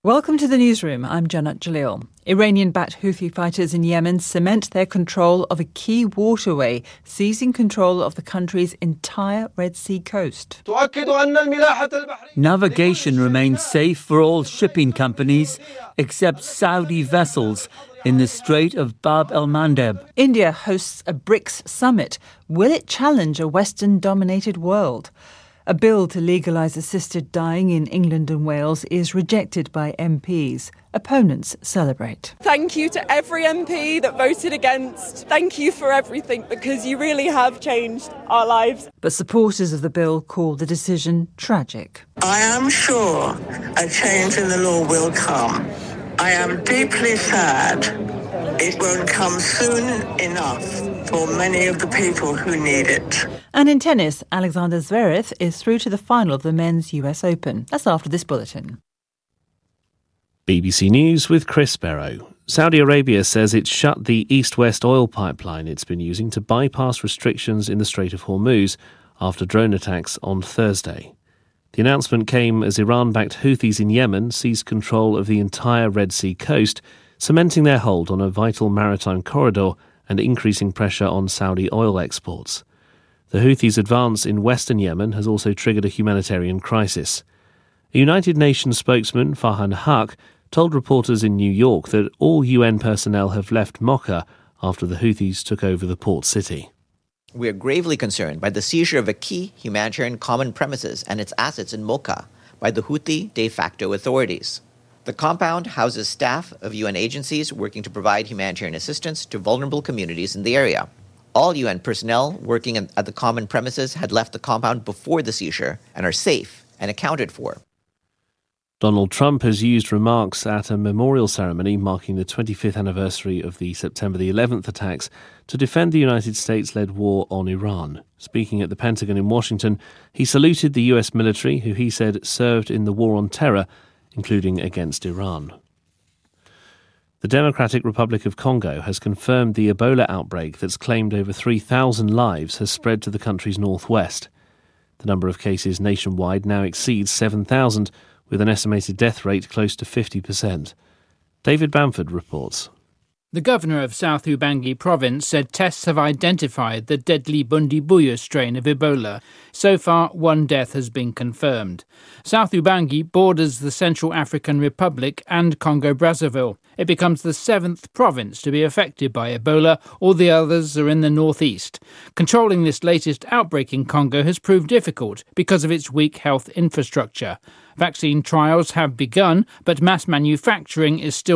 Welcome to the newsroom. I'm Jannat Jalil. Iranian-backed Houthi fighters in Yemen cement their control of a key waterway, seizing control of the country's entire Red Sea coast. Navigation remains safe for all shipping companies except Saudi vessels in the Strait of Bab el-Mandeb. India hosts a BRICS summit. Will it challenge a Western-dominated world? A bill to legalise assisted dying in England and Wales is rejected by MPs. Opponents celebrate. Thank you to every MP that voted against. Thank you for everything, because you really have changed our lives. But supporters of the bill call the decision tragic. I am sure a change in the law will come. I am deeply sad it won't come soon enough for many of the people who need it. And in tennis, Alexander Zverev is through to the final of the men's US Open. That's after this bulletin. BBC News with Chris Barrow. Saudi Arabia says it's shut the east-west oil pipeline it's been using to bypass restrictions in the Strait of Hormuz after drone attacks on Thursday. The announcement came as Iran-backed Houthis in Yemen seized control of the entire Red Sea coast, cementing their hold on a vital maritime corridor and increasing pressure on Saudi oil exports. The Houthis' advance in western Yemen has also triggered a humanitarian crisis. A United Nations spokesman, Farhan Haq, told reporters in New York that all UN personnel have left Mocha after the Houthis took over the port city. We are gravely concerned by the seizure of a key humanitarian common premises and its assets in Mocha by the Houthi de facto authorities. The compound houses staff of UN agencies working to provide humanitarian assistance to vulnerable communities in the area. All UN personnel working at the common premises had left the compound before the seizure and are safe and accounted for. Donald Trump has used remarks at a memorial ceremony marking the 25th anniversary of the September the 11th attacks to defend the United States-led war on Iran. Speaking at the Pentagon in Washington, he saluted the US military, who he said served in the war on terror, including against Iran. The Democratic Republic of Congo has confirmed the Ebola outbreak that's claimed over 3,000 lives has spread to the country's northwest. The number of cases nationwide now exceeds 7,000, with an estimated death rate close to 50%. David Bamford reports. The governor of South Ubangi province said tests have identified the deadly Bundibugyo strain of Ebola. So far, one death has been confirmed. South Ubangi borders the Central African Republic and Congo-Brazzaville. It becomes the seventh province to be affected by Ebola. All the others are in the northeast. Controlling this latest outbreak in Congo has proved difficult because of its weak health infrastructure. Vaccine trials have begun, but mass manufacturing is still